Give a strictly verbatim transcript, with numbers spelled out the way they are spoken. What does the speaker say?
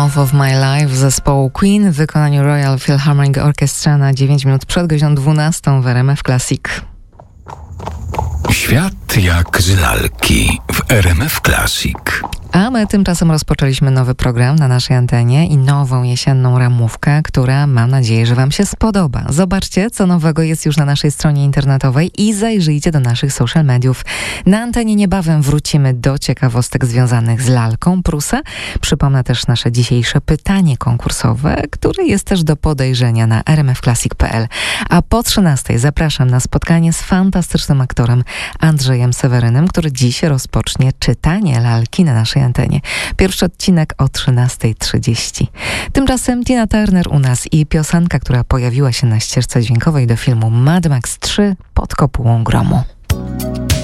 Love of My Life zespołu Queen w wykonaniu Royal Philharmonic Orchestra na dziewięć minut przed godziną dwunastą w R M F Classic. Świat jak z lalki w R M F Classic. A my tymczasem rozpoczęliśmy nowy program na naszej antenie i nową jesienną ramówkę, która mam nadzieję, że Wam się spodoba. Zobaczcie, co nowego jest już na naszej stronie internetowej i zajrzyjcie do naszych social mediów. Na antenie niebawem wrócimy do ciekawostek związanych z lalką Prusa. Przypomnę też nasze dzisiejsze pytanie konkursowe, które jest też do podejrzenia na r m f classic kropka p l. A po trzynastej zapraszam na spotkanie z fantastycznym aktorem Andrzejem Sewerynym, który dziś rozpocznie czytanie lalki na naszej antenie. Pierwszy odcinek o trzynasta trzydzieści. Tymczasem Tina Turner u nas i piosenka, która pojawiła się na ścieżce dźwiękowej do filmu Mad Max trzy pod kopułą gromu.